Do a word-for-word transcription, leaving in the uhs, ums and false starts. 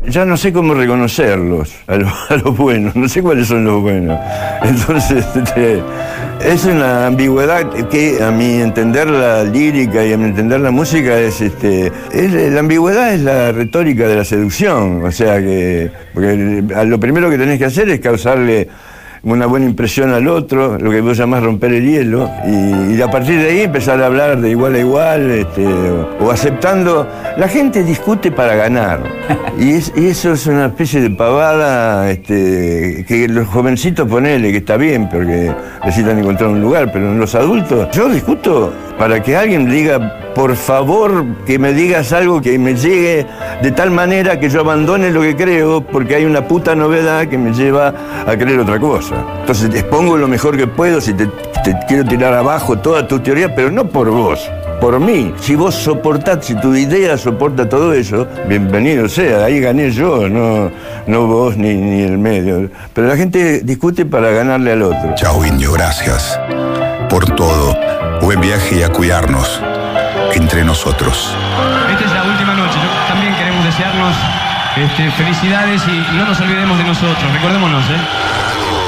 ya no sé cómo reconocerlos, a los, a los buenos, no sé cuáles son los buenos. Entonces, este, es una ambigüedad que a mi entender la lírica y a mi entender la música es, este, es la ambigüedad es la retórica de la seducción, o sea que, porque lo primero que tenés que hacer es causarle una buena impresión al otro, lo que vos llamás romper el hielo, y, y a partir de ahí empezar a hablar de igual a igual, este, o, o aceptando. La gente discute para ganar, y, es, y eso es una especie de pavada, este, que los jovencitos, ponele, que está bien, porque necesitan encontrar un lugar, pero en los adultos, yo discuto para que alguien diga, por favor, que me digas algo que me llegue de tal manera que yo abandone lo que creo, porque hay una puta novedad que me lleva a creer otra cosa. Entonces te expongo lo mejor que puedo, si te, te quiero tirar abajo toda tu teoría, pero no por vos, por mí. Si vos soportás, si tu idea soporta todo eso, bienvenido sea, ahí gané yo, no, no vos ni, ni el medio. Pero la gente discute para ganarle al otro. Chao, Indio, gracias por todo. Buen viaje y a cuidarnos entre nosotros. Esta es la última noche, ¿no? También queremos desearnos este, felicidades y no nos olvidemos de nosotros, recordémonos, ¿eh?